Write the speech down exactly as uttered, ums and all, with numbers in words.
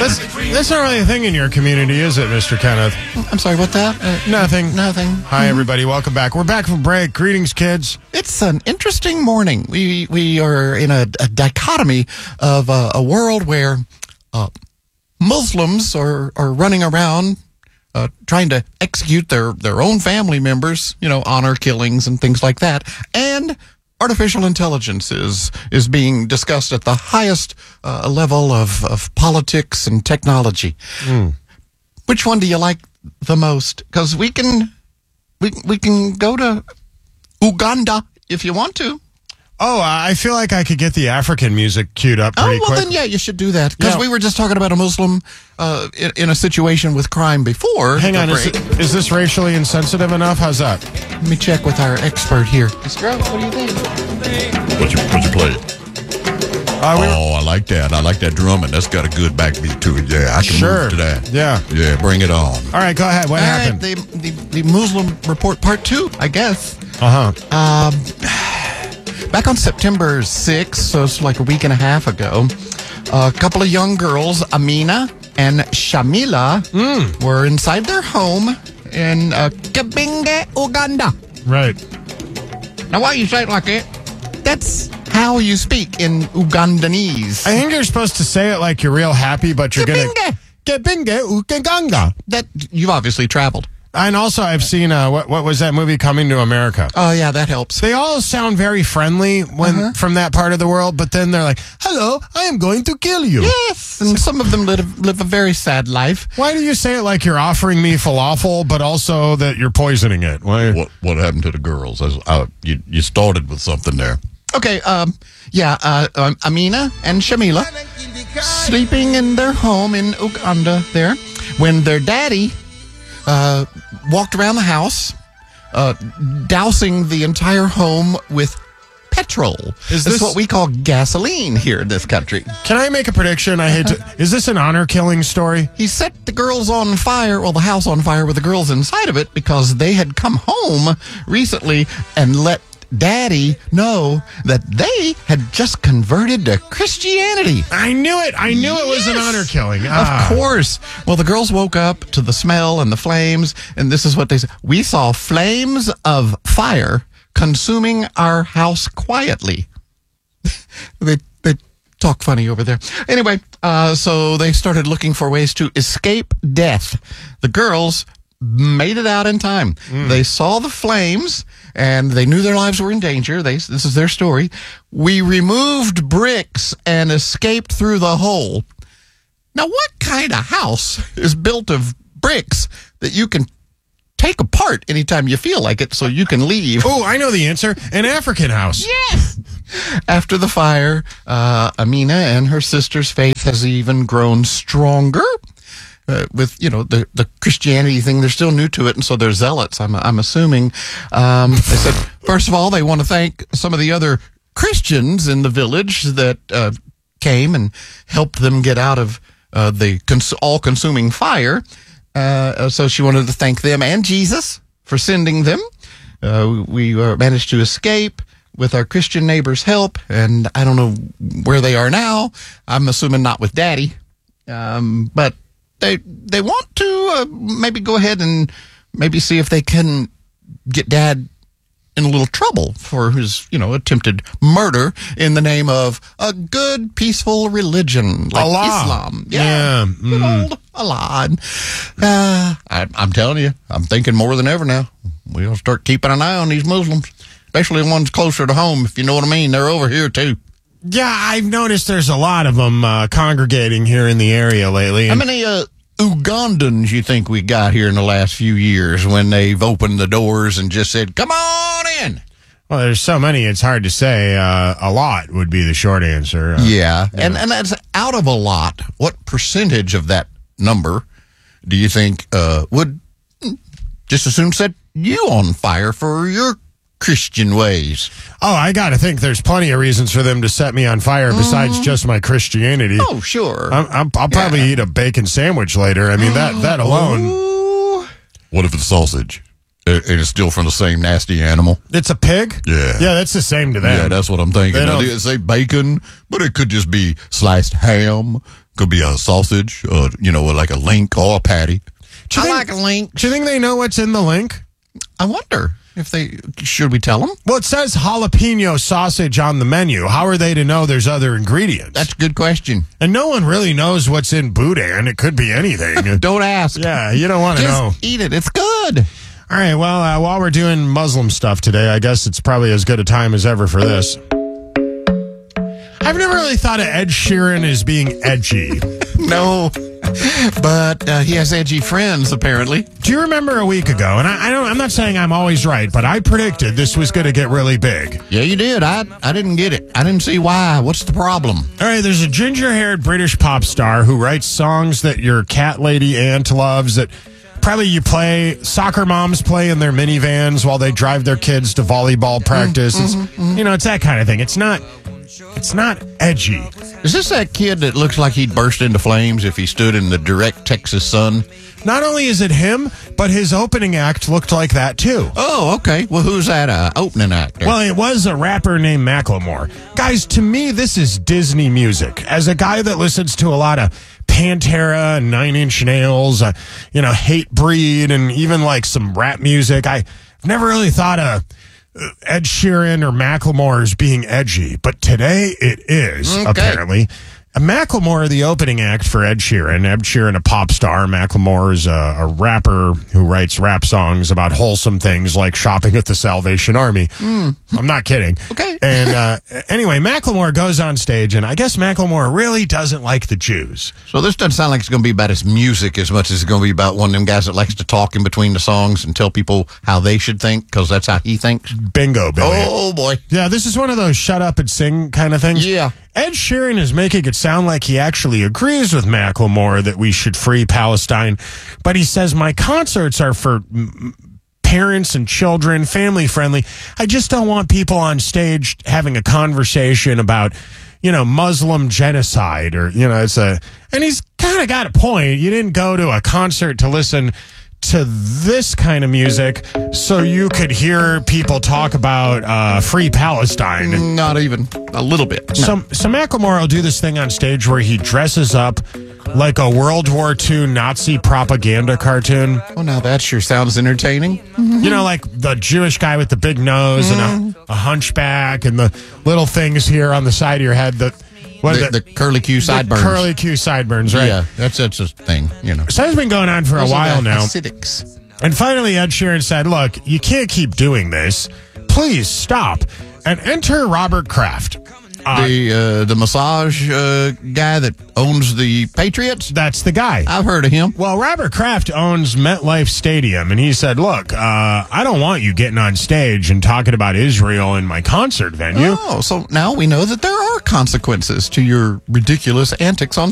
That's, that's not really a thing in your community, is it, Mister Kenneth? I'm sorry, what that? Uh, Nothing. Nothing. Hi, everybody. Welcome back. We're back from break. Greetings, kids. It's an interesting morning. We we are in a, a dichotomy of uh, a world where uh, Muslims are, are running around uh, trying to execute their, their own family members, you know, honor killings and things like that. And artificial intelligence is, is being discussed at the highest uh, level of, of politics and technology. Mm. Which one do you like the most? Because we can, we, we can go to Uganda if you want to. Oh, I feel like I could get the African music queued up pretty Oh, well, quick. then, yeah, you should do that. Because Yeah. we were just talking about a Muslim uh, in, in a situation with crime before. Hang the on, is, break. it, is this racially insensitive enough? How's that? Let me check with our expert here. Mister Gross, what do you think? What you, what you play? Uh, we were- Oh, I like that. I like that drumming. That's got a good backbeat to it. Yeah, I can Sure. move to that. Yeah. Yeah, bring it on. All right, go ahead. What All happened? right, the, the, the Muslim Report Part two, I guess. Uh-huh. Um, back on September sixth, so it's like a week and a half ago, a couple of young girls, Amina and Shamila, Mm. were inside their home in uh, Kabinge, Uganda. Right. Now, why you say it like that? That's how you speak in Ugandanese. I think you're supposed to say it like you're real happy, but you're going Kabinge. to... Gebinge ukeganga. That you've obviously traveled. And also, I've seen, uh, what, what was that movie, Coming to America? Oh, yeah, that helps. They all sound very friendly when Uh-huh. from that part of the world, but then they're like, hello, I am going to kill you. Yes, and some of them live, live a very sad life. Why do you say it like you're offering me falafel, but also that you're poisoning it? Why? What what happened to the girls? I, I, you, you started with something there. Okay, um, yeah, uh, um, Amina and Shamila sleeping in their home in Uganda there when their daddy uh, walked around the house, uh, dousing the entire home with petrol. Is That's this- what we call gasoline here in this country. Can I make a prediction? I hate to. Is this an honor killing story? He set the girls on fire, well, the house on fire with the girls inside of it because they had come home recently and let Daddy know that they had just converted to Christianity. I knew it. I knew it was an Yes. honor killing. Of Ah. course. Well, the girls woke up to the smell and the flames, and this is what they said. We saw flames of fire consuming our house quietly. they they talk funny over there. Anyway, uh, so they started looking for ways to escape death. The girls made it out in time. They saw the flames and they knew their lives were in danger. They this is their story. We removed bricks and escaped through the hole. Now, what kind of house is built of bricks that you can take apart anytime you feel like it so you can leave? Oh, I know the answer. An African house. Yes! After the fire, uh, Amina and her sister's faith has even grown stronger. Uh, with, you know, the, the Christianity thing, they're still new to it, and so they're zealots, I'm, I'm assuming. Um, they said, first of all, they want to thank some of the other Christians in the village that uh, came and helped them get out of uh, the cons- all-consuming fire. Uh, so she wanted to thank them and Jesus for sending them. Uh, we uh, managed to escape with our Christian neighbors' help, and I don't know where they are now. I'm assuming not with Daddy, um, but they they want to uh, maybe go ahead and maybe see if they can get Dad in a little trouble for his, you know, attempted murder in the name of a good, peaceful religion like Allah. Islam. Yeah, good mm. old Allah. And, Uh, I, I'm telling you, I'm thinking more than ever now. We'll start keeping an eye on these Muslims, especially the ones closer to home, if you know what I mean. They're over here, too. Yeah, I've noticed there's a lot of them uh, congregating here in the area lately. How and- many uh, Ugandans you think we got here in the last few years when they've opened the doors and just said, come on in? Well, there's so many, it's hard to say. Uh, a lot would be the short answer. Uh, Yeah, and and that's out of a lot. What percentage of that number do you think uh, would just as soon set you on fire for your Christian ways? Oh, I got to think there's plenty of reasons for them to set me on fire besides just my Christianity. Oh, sure. I'm, I'm, I'll probably Yeah. eat a bacon sandwich later. I mean, that, that alone. Ooh. What if it's sausage? And and it's still from the same nasty animal. It's a pig? Yeah. Yeah, that's the same to them. Yeah, that's what I'm thinking. They Now, don't- they say bacon, but it could just be sliced ham. Could be a sausage, or, you know, like a link or a patty. Do you I think- like a link. Do you think they know what's in the link? I wonder if they should we tell them? Well, it says jalapeno sausage on the menu. How are they to know there's other ingredients? That's a good question. and no one really knows what's in boudin. It could be anything. Don't ask. yeah, you don't want to Just know. eat it. It's good. All right, well, uh, while we're doing Muslim stuff today, I guess it's probably as good a time as ever for this. I've never really thought of Ed Sheeran as being edgy. No, but uh, he has edgy friends apparently. Do you remember a week ago? And I, I don't. I'm not saying I'm always right, but I predicted this was going to get really big. Yeah, you did. I I didn't get it. I didn't see why. What's the problem? All right, there's a ginger-haired British pop star who writes songs that your cat lady aunt loves. That probably you play soccer moms play in their minivans while they drive their kids to volleyball practice. It's, you know, it's that kind of thing. It's not. It's not edgy. Is this that kid that looks like he'd burst into flames if he stood in the direct Texas sun? Not only is it him, but his opening act looked like that too. Oh, okay. Well, who's that uh, opening actor? Well, it was a rapper named Macklemore. Guys, to me, this is Disney music. As a guy that listens to a lot of Pantera and Nine Inch Nails, uh, you know, Hatebreed, and even like some rap music, I've never really thought of uh, Ed Sheeran or Macklemore as being edgy. But today it is, Okay. apparently. Uh, Macklemore, the opening act for Ed Sheeran. Ed Sheeran, a pop star. Macklemore is a, a rapper who writes rap songs about wholesome things like shopping at the Salvation Army. I'm not kidding. Okay. And uh, anyway, Macklemore goes on stage, and I guess Macklemore really doesn't like the Jews. So this doesn't sound like it's going to be about his music as much as it's going to be about one of them guys that likes to talk in between the songs and tell people how they should think because that's how he thinks. Bingo, Billy. Oh, boy. Yeah, this is one of those shut up and sing kind of things. Yeah. Ed Sheeran is making it sound like he actually agrees with Macklemore that we should free Palestine, but he says my concerts are for m- parents and children, family friendly. I just don't want people on stage having a conversation about, you know, Muslim genocide or, you know, it's a, and he's kind of got a point. You didn't go to a concert to listen to this kind of music so you could hear people talk about uh, free Palestine. Not even a little bit. No. So, so Macklemore will do this thing on stage where he dresses up like a World War Two Nazi propaganda cartoon. Oh, now that sure sounds entertaining. You know, like the Jewish guy with the big nose and a, a hunchback and the little things here on the side of your head. That what The, are the, the curly Q the sideburns. curly Q sideburns, right? Yeah, that's that's a thing, you know. So it's been going on for a Those are while the now. Hasidics. And finally, Ed Sheeran said, look, you can't keep doing this. Please stop. And enter Robert Kraft. Uh, The uh, the massage uh, guy that owns the Patriots. that's the guy. I've heard of him. Well, Robert Kraft owns MetLife Stadium, and he said, look, uh, I don't want you getting on stage and talking about Israel in my concert venue. Oh, so now we know that there are consequences to your ridiculous antics on